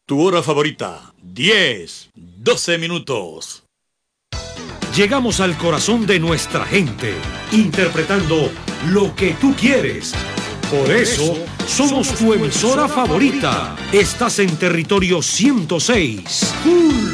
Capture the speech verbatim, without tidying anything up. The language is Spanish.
Tu hora favorita, diez, doce minutos. Llegamos al corazón de nuestra gente, interpretando lo que tú quieres. Por eso, somos tu emisora favorita. Estás en territorio ciento seis.